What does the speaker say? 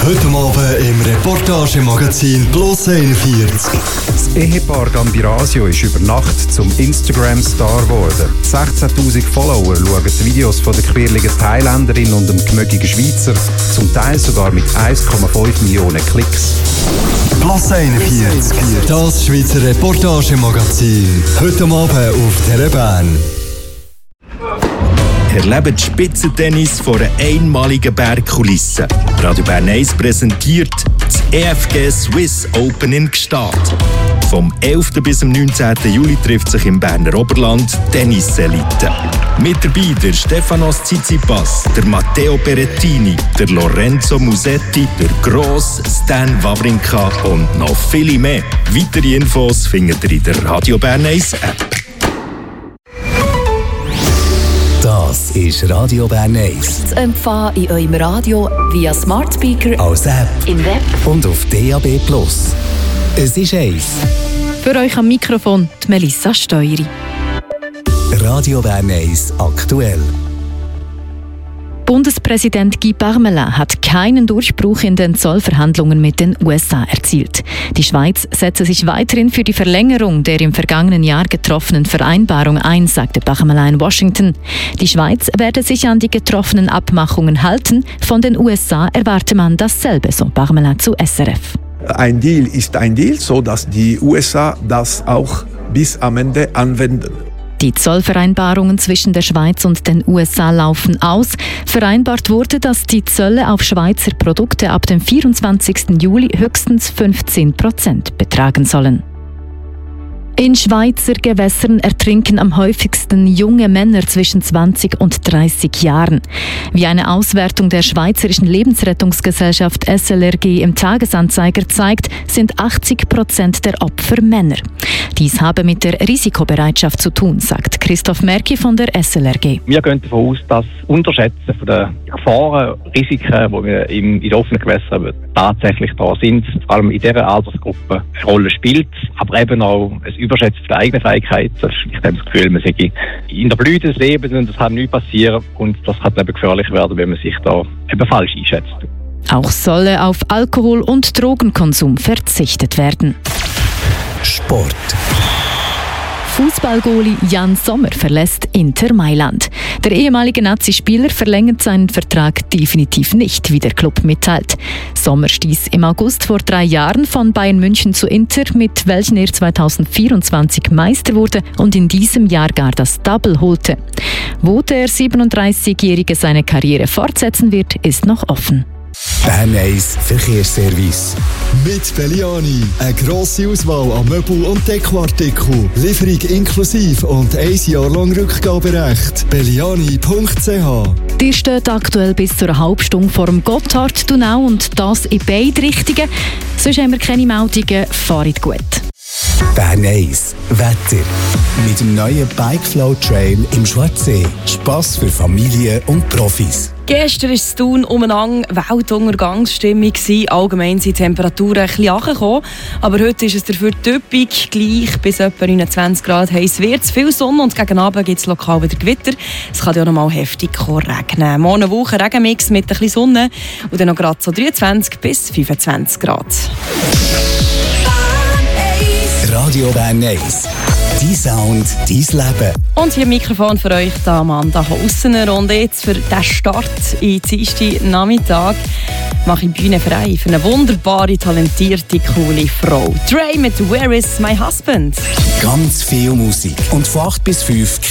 Heute Abend im Reportagemagazin Plus 41. Das Ehepaar Gambirasio ist über Nacht zum Instagram-Star geworden. 16'000 Follower schauen die Videos von der quirligen Thailänderin und dem gemögigen Schweizer, zum Teil sogar mit 1,5 Millionen Klicks. Plus 41, das Schweizer Reportagemagazin. Heute Abend auf Telebahn. Erlebt Spitzentennis vor einer einmaligen Bergkulisse. Radio Bern 1 präsentiert das EFG Swiss Open in Gstaad. Vom 11. bis zum 19. Juli trifft sich im Berner Oberland Tenniselite. Mit dabei der Stefanos Tsitsipas, der Matteo Berrettini, der Lorenzo Musetti, der Gross Stan Wawrinka und noch viele mehr. Weitere Infos findet ihr in der Radio Bern 1 App. Das ist Radio Bern 1. Zu empfangen in eurem Radio via Smart Speaker, als App, im Web und auf DAB+. Es ist 1. Für euch am Mikrofon die Melissa Steueri. Radio Bern 1 aktuell. Bundespräsident Guy Parmelin hat keinen Durchbruch in den Zollverhandlungen mit den USA erzielt. Die Schweiz setze sich weiterhin für die Verlängerung der im vergangenen Jahr getroffenen Vereinbarung ein, sagte Parmelin in Washington. Die Schweiz werde sich an die getroffenen Abmachungen halten. Von den USA erwarte man dasselbe, so Parmelin zu SRF. Ein Deal ist ein Deal, sodass die USA das auch bis am Ende anwenden. Die Zollvereinbarungen zwischen der Schweiz und den USA laufen aus. Vereinbart wurde, dass die Zölle auf Schweizer Produkte ab dem 24. Juli höchstens 15% betragen sollen. In Schweizer Gewässern ertrinken am häufigsten junge Männer zwischen 20 und 30 Jahren. Wie eine Auswertung der Schweizerischen Lebensrettungsgesellschaft SLRG im Tagesanzeiger zeigt, sind 80% der Opfer Männer. Dies habe mit der Risikobereitschaft zu tun, sagt Christoph Merki von der SLRG. Wir gehen davon aus, dass das Unterschätzen von der Gefahren, Risiken, die wir in den offenen Gewässern tatsächlich da sind, vor allem in dieser Altersgruppe eine Rolle spielt, aber eben auch ein Überschätzen der eigenen Fähigkeiten. Ich habe das Gefühl, man sei in der Blüte des Lebens und das kann nicht passieren und das kann eben gefährlich werden, wenn man sich da eben falsch einschätzt. Auch solle auf Alkohol- und Drogenkonsum verzichtet werden. Sport. Fußballgoalie Jan Sommer verlässt Inter Mailand. Der ehemalige Nazi-Spieler verlängert seinen Vertrag definitiv nicht, wie der Club mitteilt. Sommer stieß im August vor 3 Jahren von Bayern München zu Inter, mit welchen er 2024 Meister wurde und in diesem Jahr gar das Double holte. Wo der 37-Jährige seine Karriere fortsetzen wird, ist noch offen. Bern 1 Verkehrsservice. Mit Belliani. Eine grosse Auswahl an Möbel- und Dekoartikeln. Lieferung inklusive und 1 Jahr lang Rückgaberecht. Belliani.ch. Die steht aktuell bis zu einer halben Stunde vor dem Gotthardtunnel und das in beide Richtungen. Sonst haben wir keine Meldungen. Fahrt gut. Bern 1 Wetter. Mit dem neuen Bikeflow Trail im Schwarzsee. Spass für Familien und Profis. Gestern war es Thun umeinander Weltuntergangsstimmung. Allgemein sind die Temperaturen ein bisschen runtergekommen. Aber heute ist es dafür typisch gleich bis etwa 29 Grad heiß wird. Viel Sonne und gegen Abend gibt es lokal wieder Gewitter. Es kann ja auch noch mal heftig regnen. Morgen eine Woche Regenmix mit ein bisschen Sonne und dann noch gerade so 23 bis 25 Grad. Radio Bern 1. Dein Sound, dein Leben. Und hier im Mikrofon für euch, Amanda Haussener. Und jetzt für den Start in den Dienstag Nachmittag mache ich die Bühne frei für eine wunderbare, talentierte, coole Frau. Dre mit «Where is my husband?» Ganz viel Musik. Und von 8 bis 5